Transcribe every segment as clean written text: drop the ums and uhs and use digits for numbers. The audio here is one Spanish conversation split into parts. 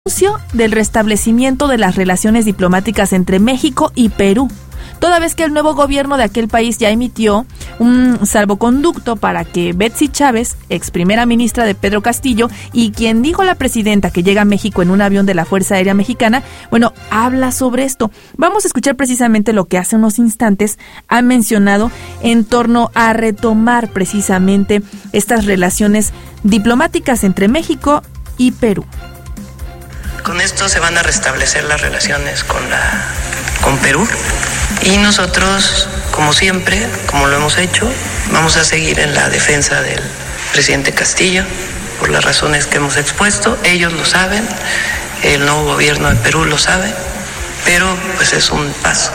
del restablecimiento de las relaciones diplomáticas entre México y Perú, toda vez que el nuevo gobierno de aquel país ya emitió un salvoconducto para que Betsy Chávez, ex primera ministra de Pedro Castillo, y quien dijo la presidenta que llega a México en un avión de la Fuerza Aérea Mexicana, habla sobre esto. Vamos a escuchar precisamente lo que hace unos instantes ha mencionado en torno a retomar precisamente estas relaciones diplomáticas entre México y Perú. Con esto se van a restablecer las relaciones con Perú y nosotros, como siempre, como lo hemos hecho, vamos a seguir en la defensa del presidente Castillo por las razones que hemos expuesto. Ellos lo saben, el nuevo gobierno de Perú lo sabe, pero pues es un paso.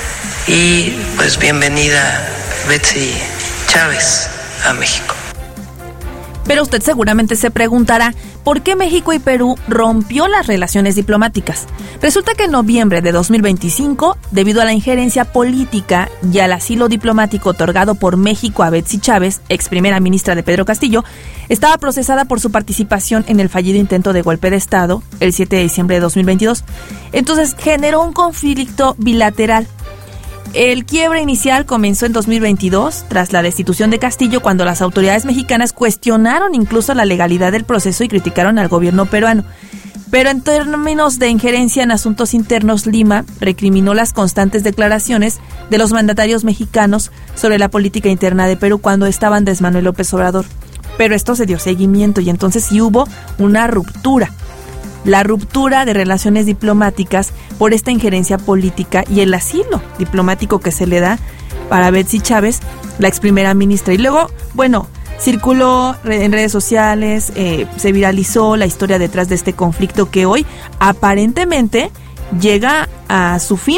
Y pues bienvenida Betsy Chávez a México. Pero usted seguramente se preguntará, ¿por qué México y Perú rompió las relaciones diplomáticas? Resulta que en noviembre de 2025, debido a la injerencia política y al asilo diplomático otorgado por México a Betsy Chávez, ex primera ministra de Pedro Castillo, estaba procesada por su participación en el fallido intento de golpe de Estado el 7 de diciembre de 2022. Entonces generó un conflicto bilateral. El quiebre inicial comenzó en 2022, tras la destitución de Castillo, cuando las autoridades mexicanas cuestionaron incluso la legalidad del proceso y criticaron al gobierno peruano. Pero en términos de injerencia en asuntos internos, Lima recriminó las constantes declaraciones de los mandatarios mexicanos sobre la política interna de Perú cuando estaba Andrés Manuel López Obrador. Pero esto se dio seguimiento y entonces sí hubo una ruptura. La ruptura de relaciones diplomáticas por esta injerencia política y el asilo diplomático que se le da para Betsy Chávez, la ex primera ministra. Y luego, circuló en redes sociales, se viralizó la historia detrás de este conflicto que hoy aparentemente llega a su fin.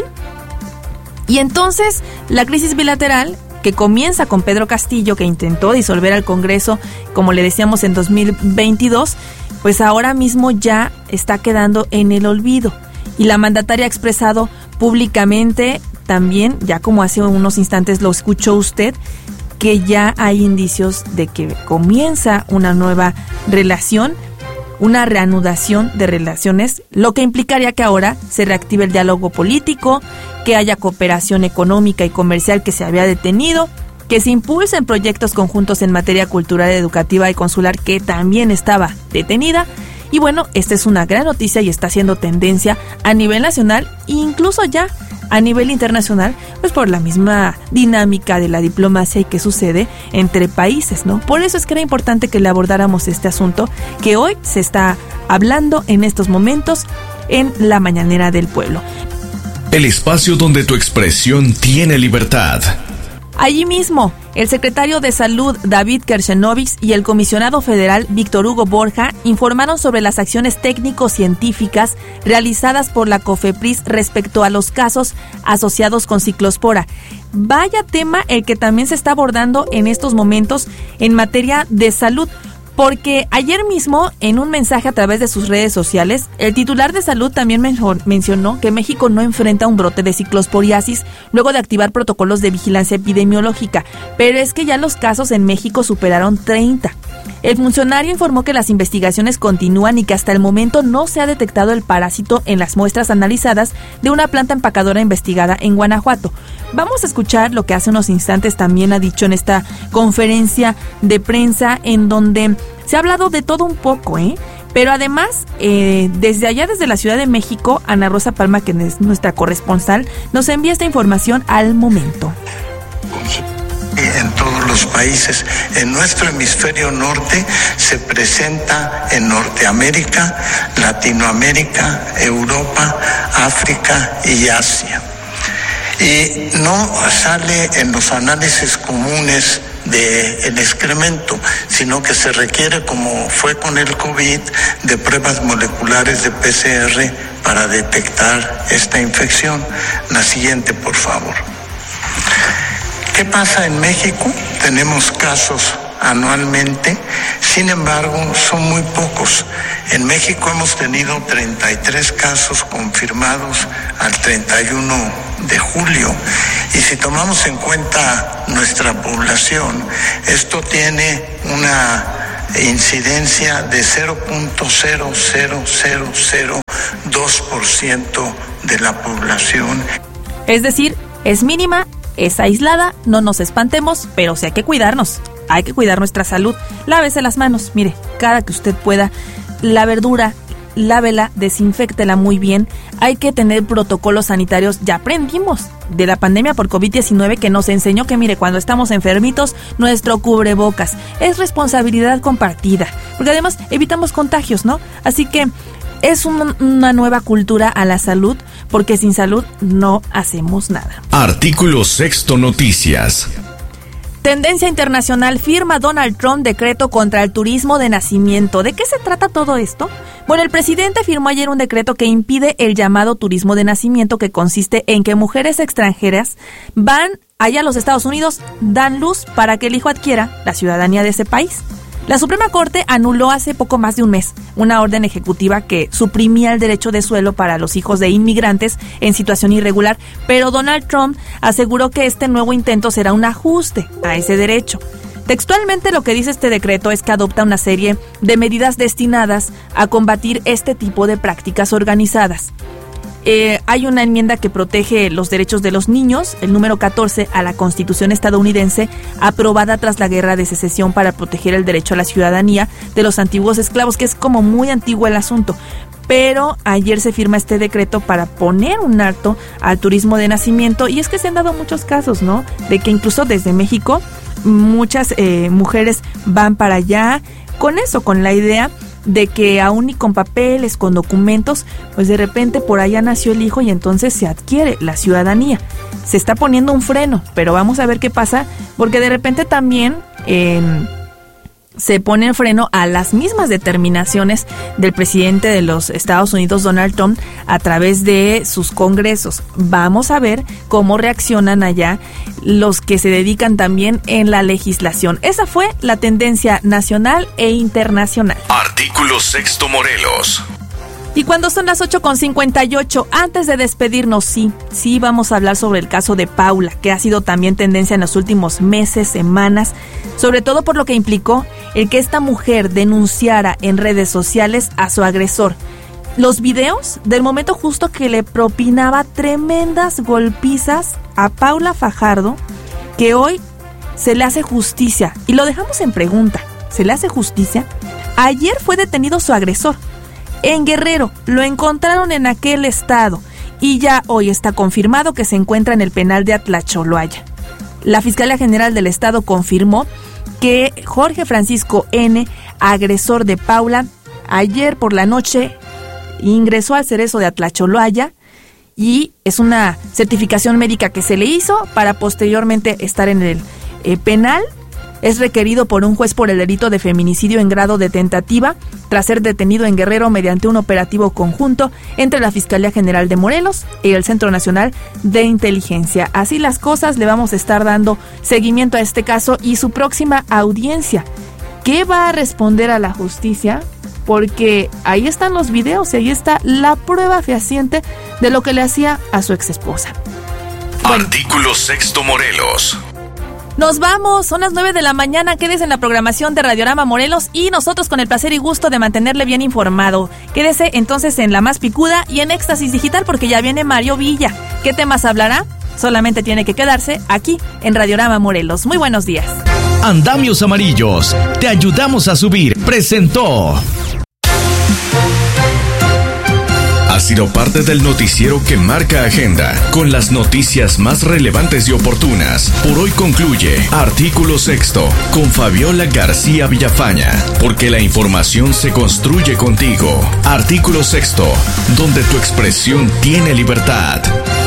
Y entonces la crisis bilateral, que comienza con Pedro Castillo, que intentó disolver al Congreso, como le decíamos, en 2022, pues ahora mismo ya está quedando en el olvido. Y la mandataria ha expresado públicamente también, ya como hace unos instantes lo escuchó usted, que ya hay indicios de que comienza una nueva relación, una reanudación de relaciones, lo que implicaría que ahora se reactive el diálogo político, que haya cooperación económica y comercial que se había detenido, que se impulsen proyectos conjuntos en materia cultural, educativa y consular que también estaba detenida. Y esta es una gran noticia y está haciendo tendencia a nivel nacional e incluso ya a nivel internacional, pues por la misma dinámica de la diplomacia y que sucede entre países, ¿no? Por eso es que era importante que le abordáramos este asunto que hoy se está hablando en estos momentos en la Mañanera del Pueblo. El espacio donde tu expresión tiene libertad. Allí mismo, el secretario de Salud, David Kershenovich, y el comisionado federal, Víctor Hugo Borja, informaron sobre las acciones técnico-científicas realizadas por la COFEPRIS respecto a los casos asociados con ciclospora. Vaya tema el que también se está abordando en estos momentos en materia de salud. Porque ayer mismo, en un mensaje a través de sus redes sociales, el titular de salud también mencionó que México no enfrenta un brote de ciclosporiasis luego de activar protocolos de vigilancia epidemiológica, pero es que ya los casos en México superaron 30. El funcionario informó que las investigaciones continúan y que hasta el momento no se ha detectado el parásito en las muestras analizadas de una planta empacadora investigada en Guanajuato. Vamos a escuchar lo que hace unos instantes también ha dicho en esta conferencia de prensa en donde se ha hablado de todo un poco, Pero además, desde la Ciudad de México, Ana Rosa Palma, que es nuestra corresponsal, nos envía esta información al momento. En todos los países, en nuestro hemisferio norte, se presenta en Norteamérica, Latinoamérica, Europa, África y Asia. Y no sale en los análisis comunes del excremento, sino que se requiere, como fue con el COVID, de pruebas moleculares de PCR para detectar esta infección. La siguiente, por favor. ¿Qué pasa en México? Tenemos casos anualmente, sin embargo, son muy pocos. En México hemos tenido 33 casos confirmados al 31 de julio. Y si tomamos en cuenta nuestra población, esto tiene una incidencia de 0.00002% de la población. Es decir, es mínima, es aislada, no nos espantemos, pero sí hay que cuidarnos. Hay que cuidar nuestra salud. Lávese las manos, mire, cada que usted pueda. La verdura, lávela, desinféctela muy bien. Hay que tener protocolos sanitarios. Ya aprendimos de la pandemia por COVID-19 que nos enseñó que, mire, cuando estamos enfermitos, nuestro cubrebocas es responsabilidad compartida. Porque además evitamos contagios, ¿no? Así que es una nueva cultura a la salud, porque sin salud no hacemos nada. Artículo 6 Noticias. Tendencia internacional: firma Donald Trump decreto contra el turismo de nacimiento. ¿De qué se trata todo esto? Bueno, el presidente firmó ayer un decreto que impide el llamado turismo de nacimiento, que consiste en que mujeres extranjeras van allá a los Estados Unidos, dan luz para que el hijo adquiera la ciudadanía de ese país. La Suprema Corte anuló hace poco más de un mes una orden ejecutiva que suprimía el derecho de suelo para los hijos de inmigrantes en situación irregular, pero Donald Trump aseguró que este nuevo intento será un ajuste a ese derecho. Textualmente, lo que dice este decreto es que adopta una serie de medidas destinadas a combatir este tipo de prácticas organizadas. Hay una enmienda que protege los derechos de los niños, el número 14 a la Constitución estadounidense, aprobada tras la Guerra de Secesión para proteger el derecho a la ciudadanía de los antiguos esclavos, que es como muy antiguo el asunto. Pero ayer se firma este decreto para poner un alto al turismo de nacimiento, y es que se han dado muchos casos, ¿no? De que incluso desde México muchas mujeres van para allá con eso, con la idea de que aún y con papeles, con documentos, pues de repente por allá nació el hijo y entonces se adquiere la ciudadanía. Se está poniendo un freno, pero vamos a ver qué pasa, porque de repente también se pone en freno a las mismas determinaciones del presidente de los Estados Unidos, Donald Trump, a través de sus congresos. Vamos a ver cómo reaccionan allá los que se dedican también en la legislación. Esa fue la tendencia nacional e internacional. Artículo 6 Morelos. Y cuando son las 8:58, antes de despedirnos, sí vamos a hablar sobre el caso de Paula, que ha sido también tendencia en los últimos meses, semanas, sobre todo por lo que implicó el que esta mujer denunciara en redes sociales a su agresor. Los videos del momento justo que le propinaba tremendas golpizas a Paula Fajardo, que hoy se le hace justicia. Y lo dejamos en pregunta, ¿se le hace justicia? Ayer fue detenido su agresor. En Guerrero lo encontraron en aquel estado y ya hoy está confirmado que se encuentra en el penal de Atlacholoaya. La Fiscalía General del Estado confirmó que Jorge Francisco N., agresor de Paula, ayer por la noche ingresó al Cerezo de Atlacholoaya, y es una certificación médica que se le hizo para posteriormente estar en el penal. Es requerido por un juez por el delito de feminicidio en grado de tentativa, tras ser detenido en Guerrero mediante un operativo conjunto entre la Fiscalía General de Morelos y el Centro Nacional de Inteligencia. Así las cosas, le vamos a estar dando seguimiento a este caso y su próxima audiencia. ¿Qué va a responder a la justicia? Porque ahí están los videos y ahí está la prueba fehaciente de lo que le hacía a su exesposa. Artículo 6 Morelos. Nos vamos, son las 9 de la mañana, quédese en la programación de Radiorama Morelos y nosotros con el placer y gusto de mantenerle bien informado. Quédese entonces en La Más Picuda y en Éxtasis Digital, porque ya viene Mario Villa. ¿Qué temas hablará? Solamente tiene que quedarse aquí en Radiorama Morelos. Muy buenos días. Andamios Amarillos, te ayudamos a subir. Presentó. Ha sido parte del noticiero que marca agenda, con las noticias más relevantes y oportunas. Por hoy concluye Artículo 6 con Fabiola García Villafaña, porque la información se construye contigo. Artículo 6, donde tu expresión tiene libertad.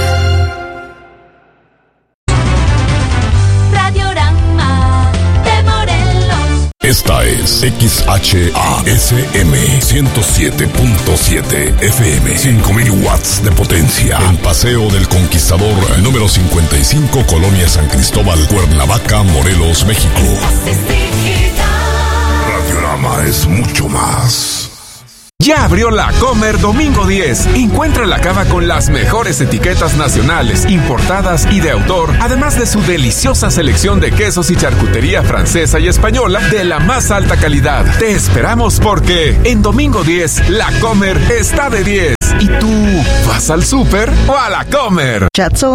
Esta es XHASM 107.7 FM, 5000 watts de potencia, en Paseo del Conquistador, número 55, Colonia San Cristóbal, Cuernavaca, Morelos, México. Radiorama es mucho más. Ya abrió La Comer Domingo 10. Encuentra la cava con las mejores etiquetas nacionales, importadas y de autor, además de su deliciosa selección de quesos y charcutería francesa y española de la más alta calidad. Te esperamos porque en Domingo 10, La Comer está de 10. ¿Y tú vas al súper o a La Comer?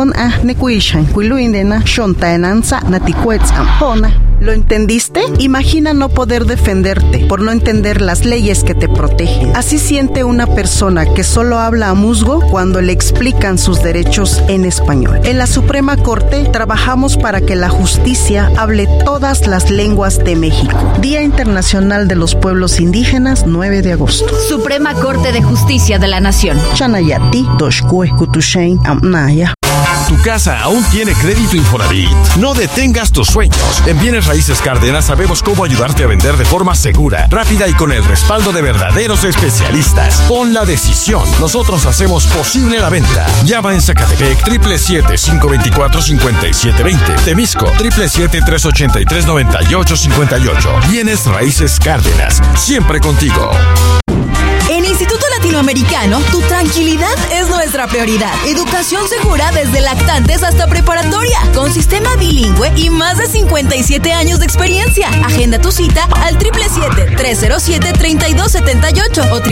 ¿Lo entendiste? Imagina no poder defenderte por no entender las leyes que te protegen. Así siente una persona que solo habla a musgo cuando le explican sus derechos en español. En la Suprema Corte trabajamos para que la justicia hable todas las lenguas de México. Día Internacional de los Pueblos Indígenas, 9 de agosto. Suprema Corte de Justicia de la Nación. Chanayati, Doshkue, Kutushain, Amnaya. Tu casa aún tiene crédito Infonavit. No detengas tus sueños. En Bienes Raíces Cárdenas sabemos cómo ayudarte a vender de forma segura, rápida y con el respaldo de verdaderos especialistas. Pon la decisión. Nosotros hacemos posible la venta. Llama en Zacatepec 777-524-5720. Temisco 777-383-9858. Bienes Raíces Cárdenas. Siempre contigo. En Instituto Latinoamericano, tu tranquilidad es nuestra prioridad. Educación segura desde lactantes hasta preparatoria, con sistema bilingüe y más de 57 años de experiencia. Agenda tu cita al 777-307-3278 o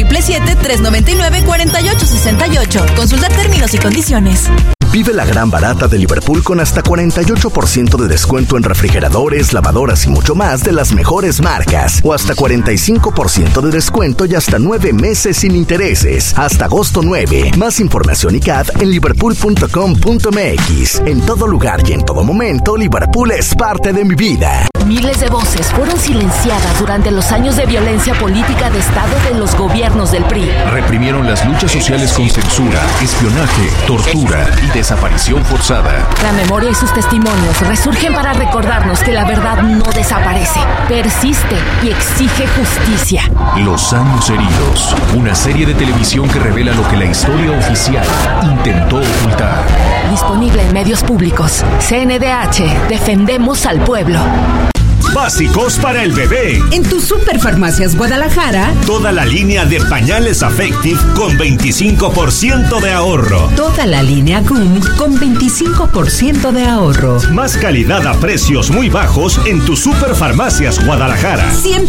777-399-4868. Consulta términos y condiciones. Vive la gran barata de Liverpool con hasta 48% de descuento en refrigeradores, lavadoras y mucho más de las mejores marcas. O hasta 45% de descuento y hasta 9 meses sin intereses. Hasta agosto 9. Más información y CAD en liverpool.com.mx. En todo lugar y en todo momento, Liverpool es parte de mi vida. Miles de voces fueron silenciadas durante los años de violencia política de Estado de los gobiernos del PRI. Reprimieron las luchas sociales con censura, espionaje, tortura y desaparición forzada. La memoria y sus testimonios resurgen para recordarnos que la verdad no desaparece, persiste y exige justicia. Los años heridos. Una serie de televisión que revela lo que la historia oficial intentó ocultar. Disponible en medios públicos. CNDH. Defendemos al pueblo. Básicos para el bebé. En tu Superfarmacias Guadalajara, toda la línea de pañales Affective con 25% de ahorro. Toda la línea GUM con 25% de ahorro. Más calidad a precios muy bajos en tu Superfarmacias Guadalajara. 100%